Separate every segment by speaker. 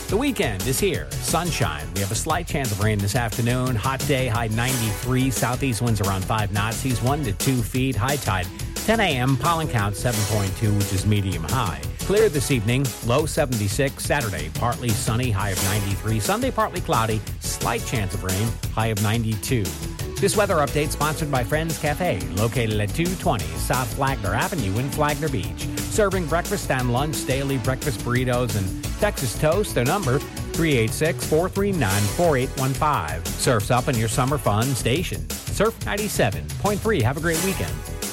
Speaker 1: The weekend is here. Sunshine. We have a slight chance of rain this afternoon. Hot day, high 93. Southeast winds around 5 knots. Seas 1 to 2 feet. High tide 10 a.m. Pollen count 7.2, which is medium high. Clear this evening. Low 76. Saturday, partly sunny. High of 93. Sunday, partly cloudy. Slight chance of rain. High of 92. This weather update sponsored by Friends Cafe, located at 220 South Flagler Avenue in Flagler Beach. Serving breakfast and lunch, daily breakfast burritos, and Texas toast. Their number, 386-439-4815. Surf's up in your summer fun station. Surf 97.3. Have a great weekend.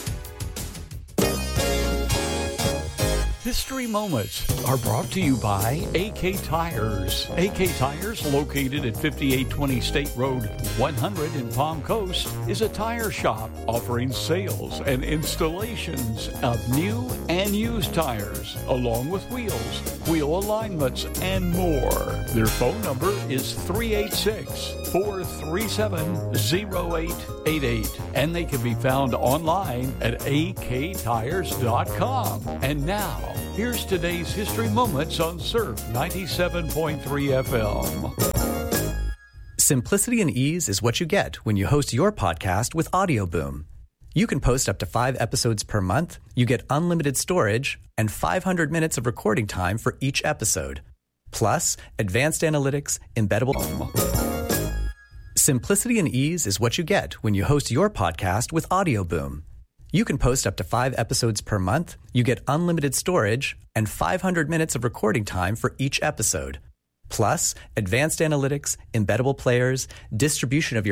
Speaker 2: History Moments are brought to you by AK Tires. AK Tires, located at 5820 State Road 100 in Palm Coast, is a tire shop offering sales and installations of new and used tires, along with wheels, wheel alignments, and more. Their phone number is 386-437-0888, and they can be found online at aktires.com. And now, here's today's History Moments on Surf 97.3 FM.
Speaker 3: Simplicity and ease is what you get when you host your podcast with AudioBoom. You can post up to 5 episodes per month, you get unlimited storage, and 500 minutes of recording time for each episode. Plus, advanced analytics, embeddable... Simplicity and ease is what you get when you host your podcast with AudioBoom. You can post up to 5 episodes per month, you get unlimited storage, and 500 minutes of recording time for each episode. Plus, advanced analytics, embeddable players, distribution of your